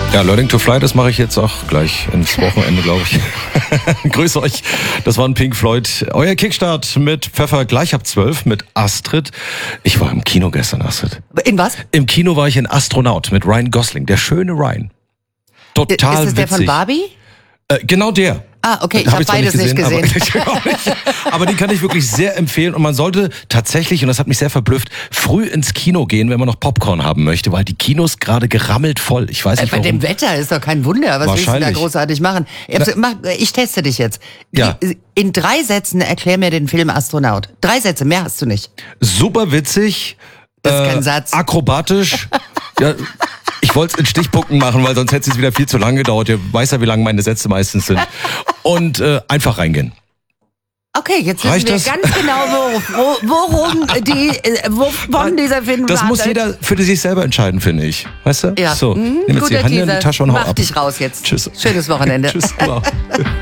Ja, Learning to Fly, das mache ich jetzt auch gleich ins Wochenende, glaube ich. Grüß euch, das war ein Pink Floyd. Euer Kickstart mit Pfeffer gleich ab 12 mit Astrid. Ich war im Kino gestern, Astrid. In was? Im Kino war ich in Astronaut mit Ryan Gosling, der schöne Ryan. Total Ist das witzig. der von Barbie? Genau der. Ah, okay, ich habe beides nicht gesehen. Aber den kann ich wirklich sehr empfehlen. Und man sollte tatsächlich, und das hat mich sehr verblüfft, früh ins Kino gehen, wenn man noch Popcorn haben möchte, weil die Kinos gerade gerammelt voll. Ich weiß nicht Bei warum. dem Wetter ist doch kein Wunder. Was willst du da großartig machen? Ich teste dich jetzt. Ja. In 3 Sätzen erklär mir den Film Astronaut. 3 Sätze, mehr hast du nicht. Super witzig. Das ist kein Satz. Akrobatisch. Ja, ich wollte es in Stichpunkten machen, weil sonst hätte es wieder viel zu lange gedauert. Ihr weiß ja, wie lang meine Sätze meistens sind. Und einfach reingehen. Okay, jetzt wissen wir ganz genau, wovon dieser Film Das war. muss jeder für sich selber entscheiden, finde ich. Weißt du? Ja. So, nimm jetzt die Hände in die Tasche und hau ab. Mach dich raus jetzt. Tschüss. Schönes Wochenende. Tschüss. Wow.